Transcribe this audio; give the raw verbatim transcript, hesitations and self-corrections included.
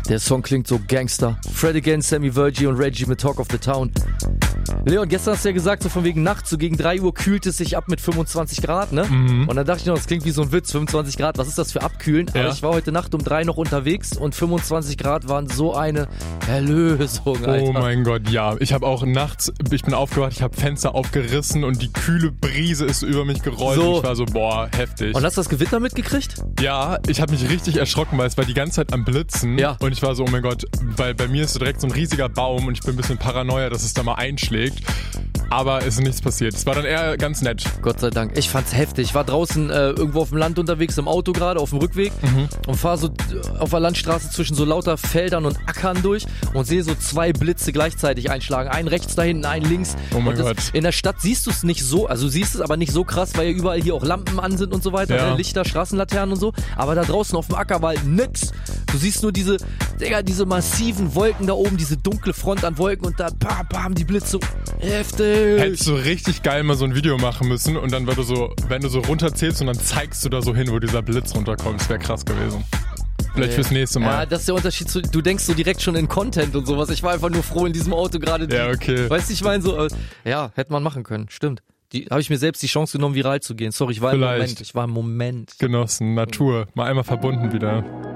Der Song klingt so Gangster. Fred Again, Sammy Virgie und Reggie mit Talk of the Town. Leon, gestern hast du ja gesagt, so von wegen Nacht, so gegen drei Uhr kühlt es sich ab mit fünfundzwanzig Grad, ne? Mhm. Und dann dachte ich noch, das klingt wie so ein Witz, fünfundzwanzig Grad, was ist das für Abkühlen? Ja. Aber ich war heute Nacht um drei noch unterwegs und fünfundzwanzig Grad waren so eine Erlösung, Alter. Oh mein Gott, ja. Ich habe auch nachts, ich bin aufgewacht, ich habe Fenster aufgerissen und die kühle Brise ist über mich gerollt. So. Und ich war so, boah, heftig. Und hast du das Gewitter mitgekriegt? Ja, ich habe mich richtig erschrocken, weil es war die ganze Zeit am Blitzen. Ja. Und ich war so, oh mein Gott, weil bei mir ist so direkt so ein riesiger Baum und ich bin ein bisschen paranoia, dass es da mal einschlägt. Aber es ist nichts passiert. Es war dann eher ganz nett. Gott sei Dank. Ich fand's heftig. Ich war draußen äh, irgendwo auf dem Land unterwegs, im Auto gerade, auf dem Rückweg mhm. und fahr so auf der Landstraße zwischen so lauter Feldern und Ackern durch und sehe so zwei Blitze gleichzeitig einschlagen. Einen rechts da hinten, einen links. Oh mein und das, Gott. In der Stadt siehst du es nicht so, also siehst es aber nicht so krass, weil ja überall hier auch Lampen an sind und so weiter, ja. ne? Lichter, Straßenlaternen und so. Aber da draußen auf dem Acker war halt nix. Du siehst nur diese, Digga, diese massiven Wolken da oben, diese dunkle Front an Wolken und da bam, bam, die Blitze. Heftig. Hättest du richtig geil mal so ein Video machen müssen und dann, wenn du so, wenn du so runterzählst und dann zeigst du da so hin, wo dieser Blitz runterkommt. Das wäre krass gewesen. Vielleicht nee. fürs nächste Mal. Ja, das ist der Unterschied zu, du denkst so direkt schon in Content und sowas. Ich war einfach nur froh in diesem Auto gerade. Ja, okay. Weißt du, ich meine so, äh, ja, hätte man machen können, stimmt. Die habe ich mir selbst die Chance genommen, viral zu gehen. Sorry, ich war Vielleicht. im Moment. Ich war im Moment. Genossen, Natur, mal einmal verbunden wieder.